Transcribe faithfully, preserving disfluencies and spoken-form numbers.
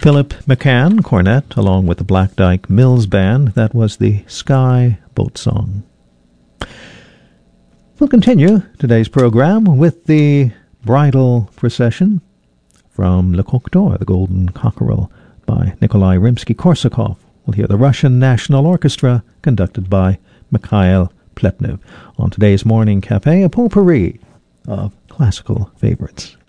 Philip McCann, cornet, along with the Black Dyke Mills Band. That was the Sky Boat Song. We'll continue today's program with the Bridal Procession from Le Coq d'Or, the Golden Cockerel, by Nikolai Rimsky-Korsakov. We'll hear the Russian National Orchestra, conducted by Mikhail Pletnev. On today's Morning Cafe, a potpourri of classical favorites.